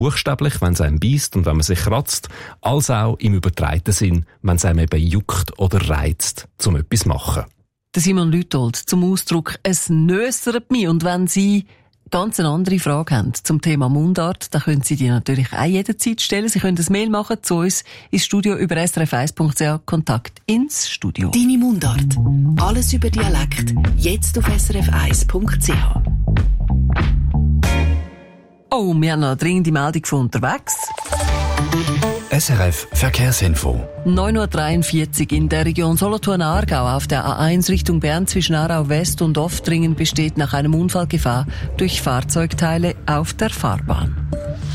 buchstäblich, wenn es einem beisst und wenn man sich kratzt, als auch im übertreibenden Sinn, wenn es einem eben juckt oder reizt, zum etwas zu machen. Der Simon Lütold zum Ausdruck «Es nössert mich». Und wenn Sie ganz eine andere Frage haben zum Thema Mundart, dann können Sie die natürlich auch jederzeit stellen. Sie können ein Mail machen zu uns ins Studio über srf1.ch, Kontakt ins Studio. Deine Mundart. Alles über Dialekt. Jetzt auf srf1.ch. Oh, wir haben noch eine dringende Meldung von unterwegs. SRF Verkehrsinfo. 9:43 Uhr in der Region Solothurn-Aargau auf der A1 Richtung Bern zwischen Aarau West und Oftringen besteht nach einem Unfall Gefahr durch Fahrzeugteile auf der Fahrbahn.